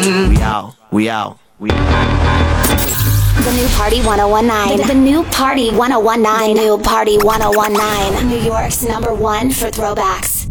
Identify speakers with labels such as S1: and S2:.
S1: We out. We out. We out.
S2: The new Party 1019. The new Party 1019. The new Party 1019. New York's #1 for throwbacks.